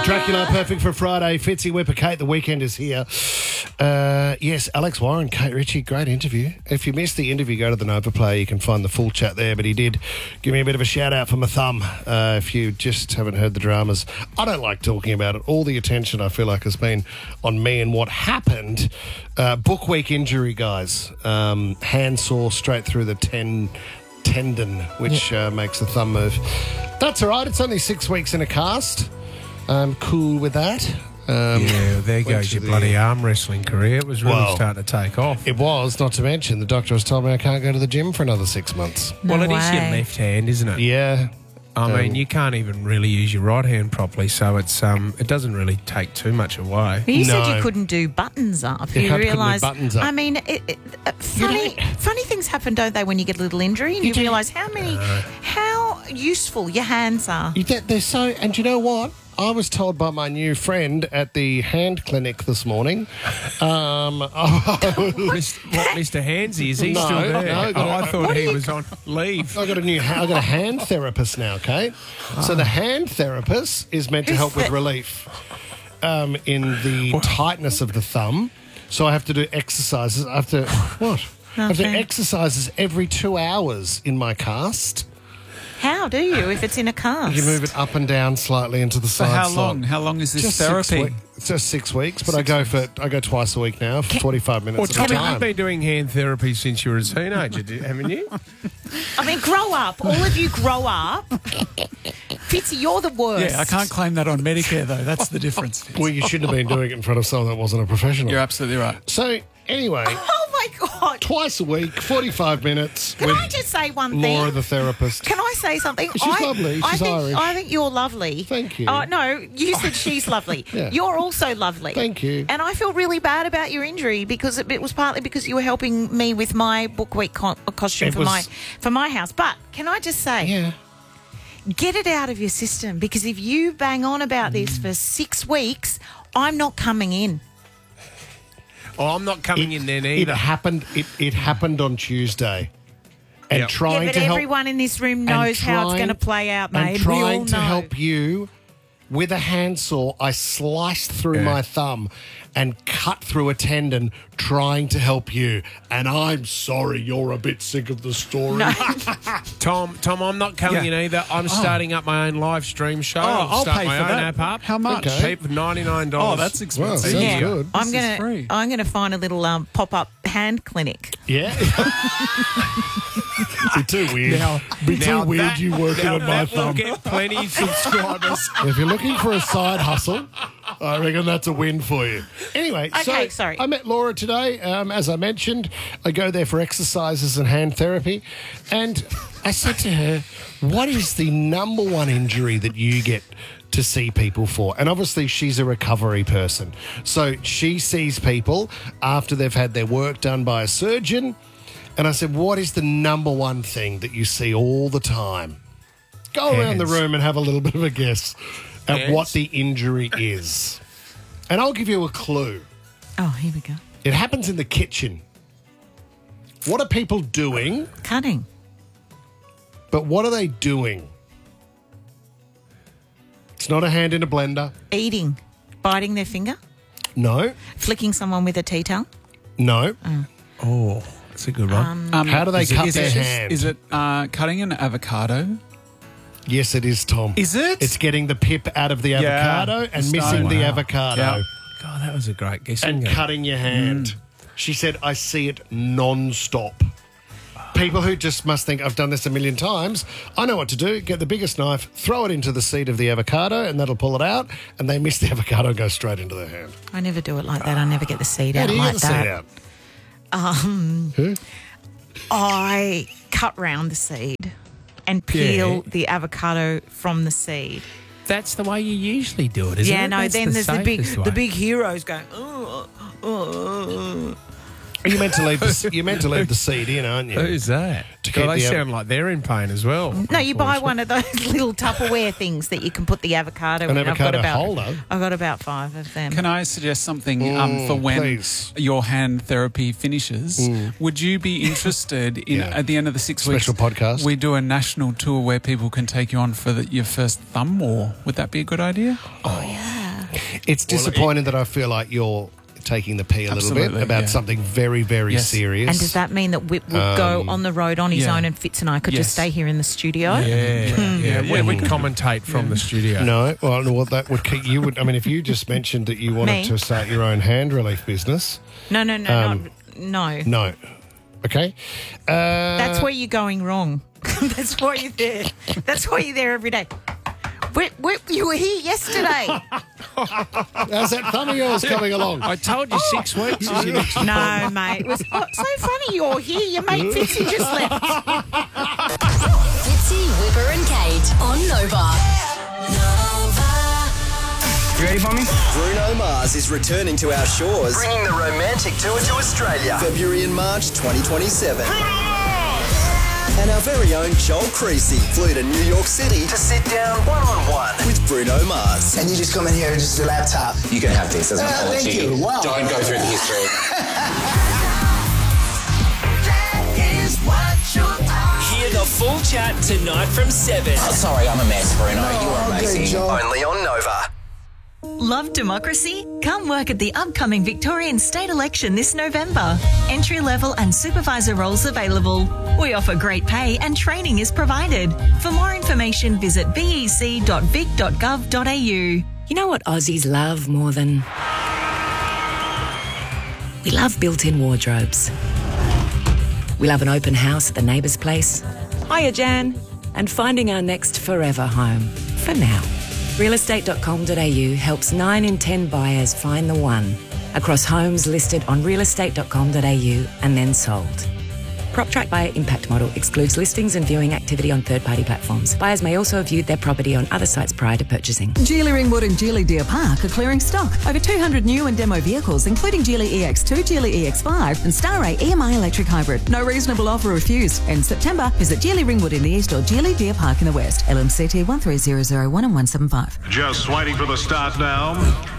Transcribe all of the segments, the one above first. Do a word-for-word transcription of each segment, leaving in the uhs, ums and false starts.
Dracula, perfect for Friday. Fitzy, Whipper, Kate, the weekend is here. Uh, yes, Alex Warren, Kate Ritchie, great interview. If you missed the interview, go to the Nova Player. You can find the full chat there. But he did give me a bit of a shout out for my thumb. Uh, if you just haven't heard the dramas, I don't like talking about it. All the attention I feel like has been on me and what happened. Uh, book week injury, guys. Um, hand saw straight through the ten. tendon, which uh, makes the thumb move. That's all right. It's only six weeks in a cast. I'm cool with that. Um, yeah, there goes your the, bloody arm wrestling career. It was really well, starting to take off. It was, not to mention, the doctor has told me I can't go to the gym for another six months. No well, it way. is your left hand, isn't it? Yeah. I Um, mean, you can't even really use your right hand properly, so it's um, it doesn't really take too much away. But you No. said you couldn't do buttons up. You You, can't put realise. the buttons up. I mean, it, it, uh, funny, funny things happen, don't they, when you get a little injury, and you, do. realise how many, how useful your hands are. You get, they're so, and you know what? I was told by my new friend at the hand clinic this morning. Um, Mister What, Mister Handsy, is he No, still there? no, oh, got I a- thought what he do you- was on leave. I got a new, I got a hand therapist now, Kate. So the hand therapist is meant to Who's help with the- relief um, in the tightness of the thumb. So I have to do exercises. I have to what? I have to do Nothing. exercises every two hours in my cast. How do you if it's in a cast? You move it up and down slightly into the So side. how slot. long? How long is this Just therapy? Six week, it's just six weeks, but I go for I go twice a week now for forty-five minutes Well, at a Tommy, time. you've been doing hand therapy since you were a teenager, did- haven't you? I mean, grow up. All of you grow up. Fitzy, you're the worst. Yeah, I can't claim that on Medicare though. That's the difference. Well, you shouldn't have been doing it in front of someone that wasn't a professional. You're absolutely right. So anyway, Oh my God. twice a week, forty-five minutes Can with I just say one thing? Laura the therapist. Can I say something? She's I, lovely. I She's think, Irish. I think you're lovely. Thank you. Oh, no, you said she's lovely. Yeah. You're also lovely. Thank you. And I feel really bad about your injury because it, it was partly because you were helping me with my book week co- costume It for was- my for my house. But can I just say, Yeah. get it out of your system, because if you bang on about this for six weeks, I'm not coming in. Oh, I'm not coming in then It either. happened. It, it happened on Tuesday, and Yep. trying Yeah, but to help everyone in this room knows how it's trying- going to play out, mate. and We all trying to know. help you with a handsaw. I sliced through Yeah. my thumb and cut through a tendon trying to help you. And I'm sorry, you're a bit sick of the story. Tom, Tom, I'm not coming Yeah. in either. I'm starting up my own live stream show. Oh, I'll, I'll start pay my for own that. app up. How much? Okay. Cheap, ninety-nine dollars. Oh, that's Well, expensive. sounds Yeah, good. I'm This is gonna free. I'm gonna find a little um, pop up hand clinic. Yeah. Be too weird. Now- Be now too weird that- you working now on my that will thumb. get plenty of subscribers. If you're looking for a side hustle, I reckon that's a win for you. Anyway, Okay, so sorry. I met Laura today. Um, as I mentioned, I go there for exercises and hand therapy. And I said to her, what is the number one injury that you get to see people for? And obviously she's a recovery person. So she sees people after they've had their work done by a surgeon. And I said, what is the number one thing that you see all the time? Go around the Hands. room and have a little bit of a guess at Hands. what the injury is. And I'll give you a clue. Oh, here we go. It happens in the kitchen. What are people doing? Cutting. But what are they doing? It's not a hand in a blender. Eating. Biting their finger. No. Flicking someone with a tea towel. No. Oh, that's a good one. Um, How do they is it- cut is their it, hand? Is it uh, cutting an avocado? Yes, it is, Tom. Is it? It's getting the pip out of the avocado and the missing stone. the Wow. avocado Yeah. God, that was a great guess. and wasn't it? cutting your hand. She said, I see it non-stop. People who just must think, I've done this a million times. I know what to do. Get the biggest knife, throw it into the seed of the avocado, and that'll pull it out. And they miss the avocado and go straight into their hand. I never do it like that. I never get the seed How out do you like get the that. seed out? Um, Who? I cut round the seed and peel Yeah. the avocado from the seed. That's the way you usually do it, isn't yeah, it? no. That's then the there's the big, safest way. the big heroes going. Oh, oh. You meant to leave the you meant to leave the seed in, aren't you? Who's that? To God, keep they the av- sound like they're in pain as well. No, you buy one of those little Tupperware things that you can put the avocado An in. I've got avocado about, holder? I've got about five of them. Can I suggest something um, for when please. your hand therapy finishes? Would you be interested in Yeah. at the end of the six Special weeks? podcast. We do a national tour where people can take you on for the, your first thumb war. Would that be a good idea? Oh, yeah. It's disappointing that I feel like you're taking the pee a little bit Absolutely, about yeah. something very, very Yes. serious. And does that mean that Whip would Um, go on the road on his yeah. own and Fitz and I could just Yes. stay here in the studio? Yeah, yeah. Yeah, We, yeah. we'd commentate from the studio. No, well, well, that would keep you would. I mean, if you just mentioned that you wanted Me? to start your own hand relief business, No, no, no, Um, not, no. no, okay. Uh, That's where you're going wrong. That's why you're there. That's why you're there every day. Whip, Whip, you were here yesterday. how's that thumb of yours coming along? I told you six weeks is your next No, mate. It was oh, so funny you're here. Your mate Fitzy just left. Fitzy, Whipper and Kate on Nova. You ready for me? Bruno Mars is returning to our shores, bringing the romantic tour to Australia, February and March twenty twenty-seven. And our very own Joel Creasy flew to New York City to sit down one-on-one with Bruno Mars. And you just come in here with just a laptop. You can have this as an Uh, apology. thank you. Wow. Don't go through the history. Hear the full chat tonight from seven. Oh, sorry, I'm a mess, Bruno. You are Okay, amazing. Joel. Only on Nova. Love democracy? Come work at the upcoming Victorian state election this November. Entry-level and supervisor roles available. We offer great pay and training is provided. For more information, visit b e c dot vic dot gov dot a u. You know what Aussies love more than... We love built-in wardrobes. We love an open house at the neighbour's place. Hiya, Jan. And finding our next forever home. For now. real estate dot com dot a u helps nine in ten buyers find the one across homes listed on real estate dot com dot a u and then sold. PropTrack Buyer Impact Model excludes listings and viewing activity on third-party platforms. Buyers may also have viewed their property on other sites prior to purchasing. Geely Ringwood and Geely Deer Park are clearing stock. Over two hundred new and demo vehicles, including Geely E X two, Geely E X five and Starray E M I electric hybrid. No reasonable offer refused. In September, visit Geely Ringwood in the east or Geely Deer Park in the west. L M C T one three zero zero one and one seven five. Just waiting for the start now.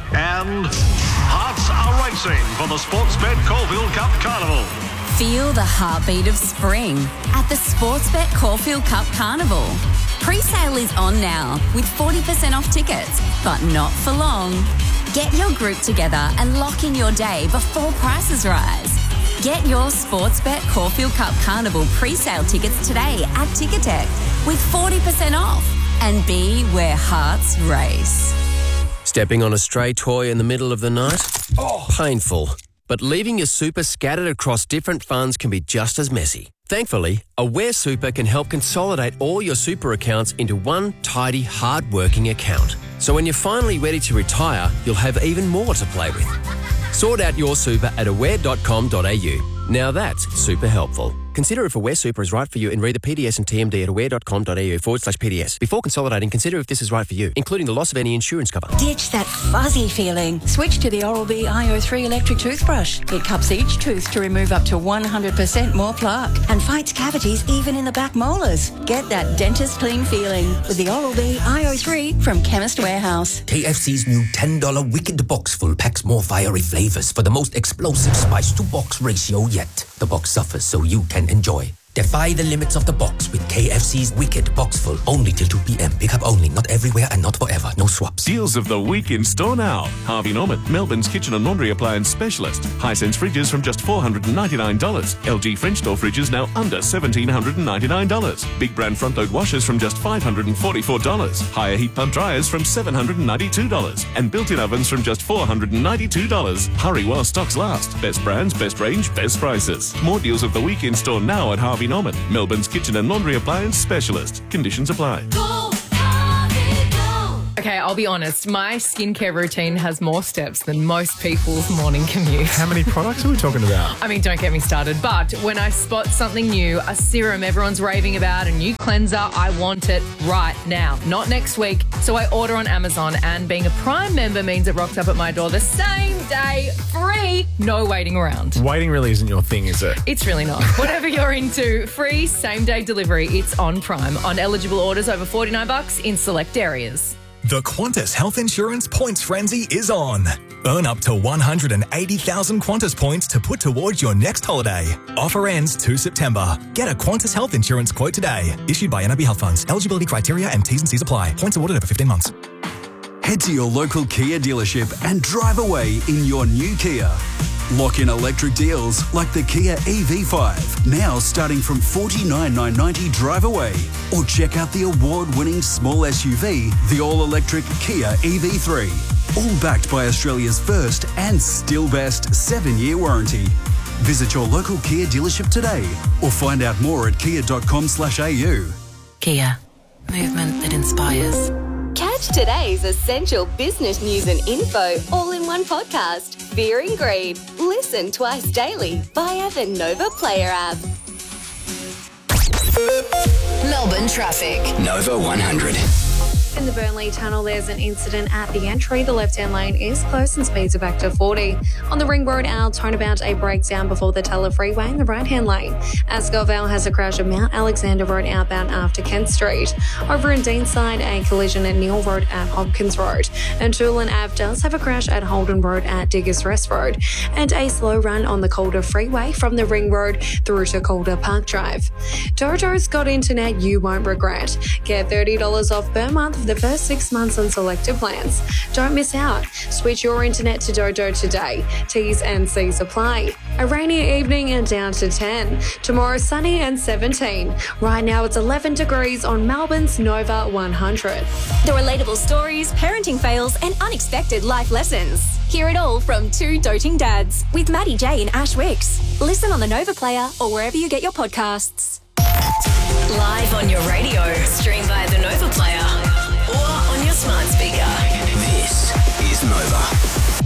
And hearts are racing for the Sportsbet Caulfield Cup Carnival. Feel the heartbeat of spring at the Sportsbet Caulfield Cup Carnival. Pre-sale is on now with forty percent off tickets, but not for long. Get your group together and lock in your day before prices rise. Get your Sportsbet Caulfield Cup Carnival pre-sale tickets today at Ticketek with forty percent off and be where hearts race. Stepping on a stray toy in the middle of the night? Oh. Painful. But leaving your super scattered across different funds can be just as messy. Thankfully, Aware Super can help consolidate all your super accounts into one tidy, hard-working account. So when you're finally ready to retire, you'll have even more to play with. Sort out your super at aware dot com dot a u. Now that's super helpful. Consider if Aware Super is right for you and read the P D S and T M D at aware dot com dot a u forward slash P D S. Before consolidating, consider if this is right for you, including the loss of any insurance cover. Ditch that fuzzy feeling. Switch to the Oral-B I O three electric toothbrush. It cups each tooth to remove up to one hundred percent more plaque and fights cavities even in the back molars. Get that dentist clean feeling with the Oral-B I O three from Chemist Warehouse. K F C's new ten dollar Wicked Box Full packs more fiery flavors for the most explosive spice-to-box ratio yet. The box suffers so you can enjoy. Defy the limits of the box with K F C's Wicked Box Full. Only till two p.m. Pick up only. Not everywhere and not forever. No swaps. Deals of the week in store now. Harvey Norman, Melbourne's kitchen and laundry appliance specialist. Hisense fridges from just four hundred ninety-nine dollars. L G French door fridges now under one thousand seven hundred ninety-nine dollars. Big brand front load washers from just five hundred forty-four dollars. Higher heat pump dryers from seven hundred ninety-two dollars. And built-in ovens from just four hundred ninety-two dollars. Hurry while stocks last. Best brands, best range, best prices. More deals of the week in store now at Harvey Norman, Melbourne's kitchen and laundry appliance specialist. Conditions apply. Okay, I'll be honest. My skincare routine has more steps than most people's morning commute. How many products are we talking about? I mean, don't get me started. But when I spot something new, a serum everyone's raving about, a new cleanser, I want it right now, not next week. So I order on Amazon, and being a Prime member means it rocks up at my door the same day, free, no waiting around. Waiting really isn't your thing, is it? It's really not. Whatever you're into, free same-day delivery. It's on Prime on eligible orders over forty-nine bucks in select areas. The Qantas Health Insurance Points Frenzy is on. Earn up to one hundred eighty thousand Qantas points to put towards your next holiday. Offer ends two September. Get a Qantas Health Insurance quote today. Issued by N I B Health Funds. Eligibility criteria and T's and C's apply. Points awarded over fifteen months. Head to your local Kia dealership and drive away in your new Kia. Lock in electric deals like the Kia E V five, now starting from forty-nine thousand nine hundred ninety drive away. Or check out the award-winning small S U V, the all-electric Kia E V three. All backed by Australia's first and still best seven-year warranty. Visit your local Kia dealership today or find out more at kia dot com slash a u. Kia. Movement that inspires. Catch today's essential business news and info all in one podcast. Veer and Greed. Listen twice daily via the Nova Player app. Melbourne traffic. Nova one hundred. In the Burnley Tunnel, there's an incident at the entry. The left-hand lane is closed and speeds are back to forty. On the Ring Road, our turnabout, a breakdown before the Teller Freeway in the right-hand lane. Ascot Vale has a crash at Mount Alexander Road outbound after Kent Street. Over in Deanside, a collision at Neil Road at Hopkins Road. And Toolan Ave does have a crash at Holden Road at Diggers Rest Road. And a slow run on the Calder Freeway from the Ring Road through to Calder Park Drive. Dojo's got internet you won't regret. Get thirty dollars off per month for the first six months on selected plans. Don't miss out. Switch your internet to Dojo today. T's and C's apply. A rainy evening and down to ten. Tomorrow sunny and seventeen. Right now it's eleven degrees on Melbourne's Nova one hundred. The relatable stories, parenting fails, and unexpected life lessons. Hear it all from two doting dads with Maddie J and Ash Wicks. Listen on the Nova Player or wherever you get your podcasts. Live on your radio. Stream via the Nova Player or on your smart speaker. This is Nova.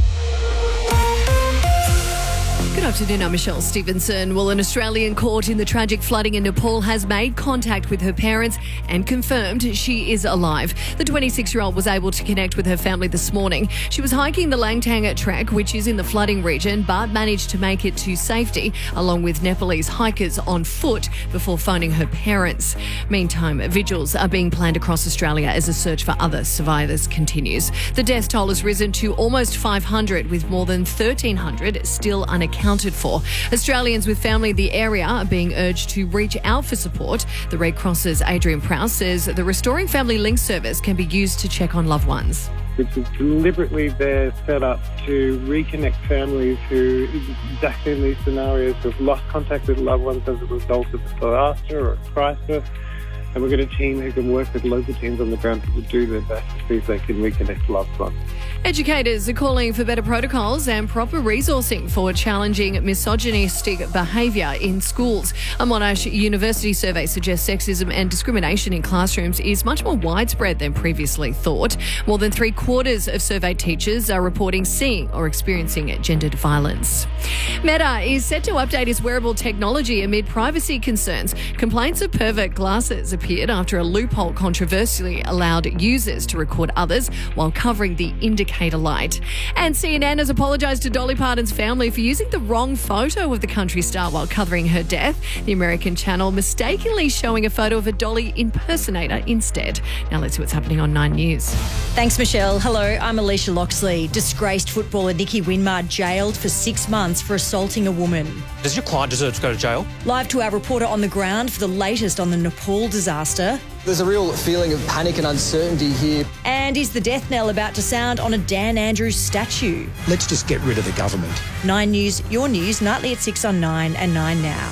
Good afternoon, I'm Michelle Stevenson. Well, an Australian court in the tragic flooding in Nepal has made contact with her parents and confirmed she is alive. The twenty-six-year-old was able to connect with her family this morning. She was hiking the Langtang trek, which is in the flooding region, but managed to make it to safety, along with Nepalese hikers on foot, before phoning her parents. Meantime, vigils are being planned across Australia as a search for other survivors continues. The death toll has risen to almost five hundred, with more than thirteen hundred still unaccounted for. Australians with family in the area are being urged to reach out for support. The Red Cross's Adrian Prowse says the Restoring Family Link service can be used to check on loved ones. Which is deliberately there set up to reconnect families who, exactly in these scenarios, have lost contact with loved ones as a result of a disaster or a crisis. And we've got a team who can work with local teams on the ground to do their best to see if they can reconnect loved ones. Educators are calling for better protocols and proper resourcing for challenging misogynistic behaviour in schools. A Monash University survey suggests sexism and discrimination in classrooms is much more widespread than previously thought. More than three quarters of surveyed teachers are reporting seeing or experiencing gendered violence. Meta is set to update its wearable technology amid privacy concerns. Complaints of pervert glasses appeared after a loophole controversially allowed users to record others while covering the indicator light. And C N N has apologised to Dolly Parton's family for using the wrong photo of the country star while covering her death. The American channel mistakenly showing a photo of a Dolly impersonator instead. Now let's see what's happening on Nine News. Thanks, Michelle. Hello, I'm Alicia Loxley. Disgraced footballer Nicky Winmar jailed for six months for assaulting a woman. Does your client deserve to go to jail? Live to our reporter on the ground for the latest on the Nepal disaster. There's a real feeling of panic and uncertainty here. And is the death knell about to sound on a Dan Andrews statue? Let's just get rid of the government. Nine News, your news, nightly at six on Nine and Nine Now.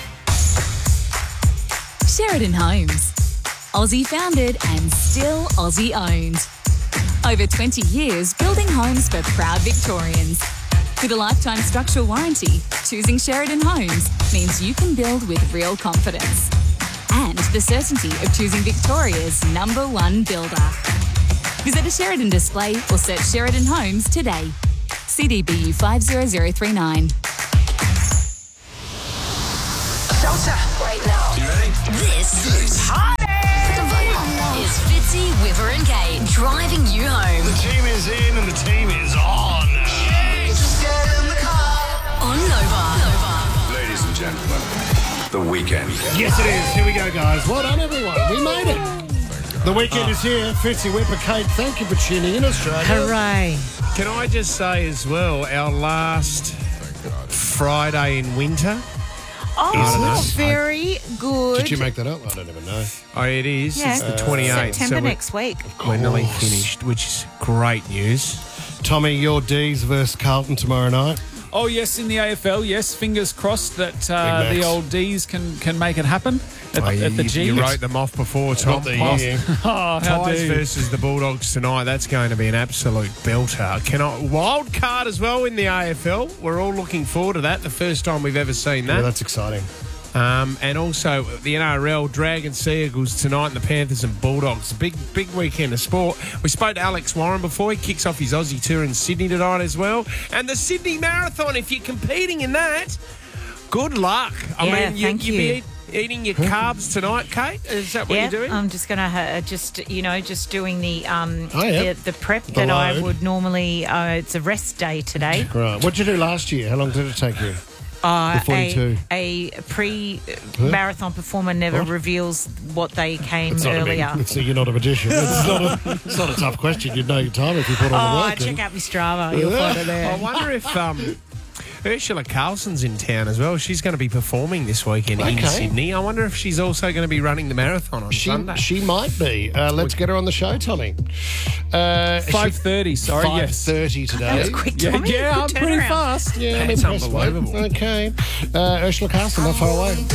Sheridan Homes. Aussie founded and still Aussie owned. Over twenty years building homes for proud Victorians. With a lifetime structural warranty, choosing Sheridan Homes means you can build with real confidence. And the certainty of choosing Victoria's number one builder. Visit a Sheridan display or search Sheridan Homes today. C D B U five zero zero three nine. Showtime right now. You ready? This, this. is Fitzy, Whipper and Kate driving you home. The team is in and the team is on. Just get in the car. On Nova. Nova. Ladies and gentlemen, the weekend. Yes, it is. Here we go, guys. Well done, everyone. We made it. The weekend Oh. is here. Fitzy, Whipper, Kate, thank you for tuning in, Australia. Hooray. Can I just say as well, our last Friday in winter, I don't know. Oh, very good. Did you make that up? I don't even know. Oh, it is. Yeah. It's the twenty-eighth. September so we're- next week. We're nearly finished, which is great news. Tommy, your D's versus Carlton tomorrow night. Oh, yes, in the A F L, yes. Fingers crossed that uh, Big the Macs. old D's can, can make it happen at, Oh, you, at the you- G. you wrote them off before, Tom. Not the Tigers year. Oh, how Tigers do versus the Bulldogs tonight. That's going to be an absolute belter. Cannot wild card as well in the A F L. We're all looking forward to that. The first time we've ever seen that. Yeah, that's exciting. Um, and also the N R L, Dragons, Sea Eagles tonight, and the Panthers and Bulldogs. Big, big weekend of sport. We spoke to Alex Warren before. He kicks off his Aussie tour in Sydney tonight as well. And the Sydney Marathon, if you're competing in that, good luck. I Yeah, mean, you, thank you you. be eat, eating your carbs tonight, Kate? Is that what Yeah, you're doing? I'm just going to uh, just, you know, just doing the um Oh, yeah. the, the prep The that I load. would normally, uh, it's a rest day today. Right. What did you do last year? How long did it take you? Uh, The forty-two. a, a pre-marathon performer never What? reveals what they came It's not a big- earlier. it's a- you're not a magician. It's not a, it's not a tough question. You'd know your time if you put Oh, on the work. check then. out my Strava. You'll find it there. I wonder if um, Ursula Carlson's in town as well. She's going to be performing this weekend in Okay. Sydney. I wonder if she's also going to be running the marathon on She, Sunday. she might be. Uh, let's get her on the show, Tommy. Uh, five thirty, sorry, five yes. thirty today. That was quick, Yeah, Tommy. yeah, Good I'm pretty turnaround. fast. Yeah, I'm That's impressed, mate. unbelievable. Okay. Uh, Ursula Carlson, not far away.